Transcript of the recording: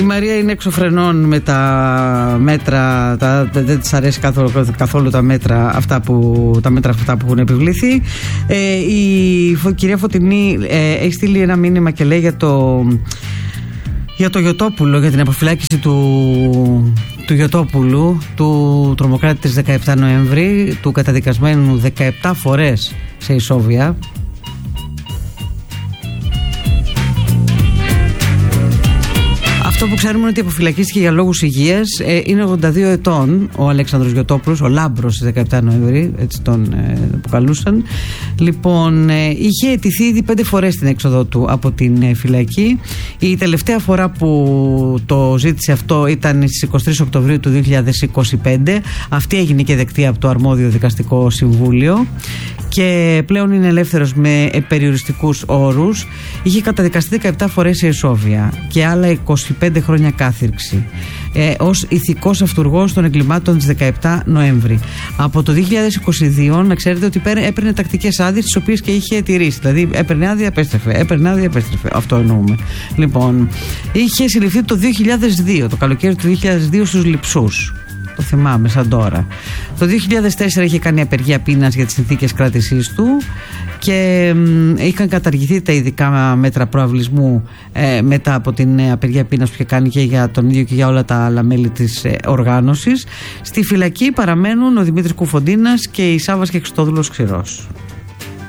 Η Μαρία είναι εξωφρενών με τα μέτρα, δεν της αρέσει καθόλου τα μέτρα αυτά που έχουν επιβληθεί. Η κυρία Φωτεινή έχει στείλει ένα μήνυμα και λέει για το Γιωτόπουλο, για την αποφυλάκηση του Γιωτόπουλου, του τρομοκράτη της 17 Νοέμβρη, του καταδικασμένου 17 φορές σε ισόβια. Αυτό που ξέρουμε είναι ότι αποφυλακίστηκε για λόγους υγείας. Είναι 82 ετών ο Αλέξανδρος Γιωτόπουλος, ο Λάμπρος της 17 Νοεμβρή, έτσι τον αποκαλούσαν. Λοιπόν, είχε αιτηθεί ήδη 5 φορές την έξοδο του από την φυλακή. Η τελευταία φορά που το ζήτησε αυτό ήταν στις 23 Οκτωβρίου του 2025. Αυτή έγινε και δεκτή από το αρμόδιο δικαστικό συμβούλιο και πλέον είναι ελεύθερος με περιοριστικούς όρους. Είχε καταδικαστεί 17 φορές σε ισόβια και άλλα 25 χρόνια κάθυρξη ως ηθικός αυτουργός των εγκλημάτων της 17 Νοέμβρη. Από το 2022 να ξέρετε ότι έπαιρνε τακτικές άδειες, τις οποίες και είχε τηρήσει. Δηλαδή έπαιρνε άδεια, επέστρεφε. Αυτό εννοούμε. Λοιπόν, είχε συλληφθεί το 2002, το καλοκαίρι του 2002 στους Λειψούς. Το θυμάμαι σαν τώρα. Το 2004 είχε κάνει απεργία πείνας για τις συνθήκες κράτησής του και είχαν καταργηθεί τα ειδικά μέτρα προαυλισμού μετά από την απεργία πείνας που είχε κάνει και για τον ίδιο και για όλα τα άλλα μέλη της οργάνωσης. Στη φυλακή παραμένουν ο Δημήτρης Κουφοντίνας και η Σάββας και Χριστόδουλος Ξηρός.